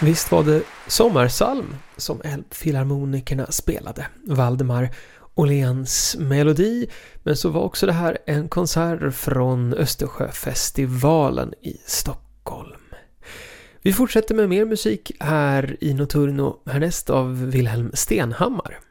Visst var det Sommarsalm som Filharmonikerna spelade. Valdemar Åhléns melodi, men så var också det här en konsert från Östersjöfestivalen i Stockholm. Vi fortsätter med mer musik här i Nocturno, härnäst av Wilhelm Stenhammar.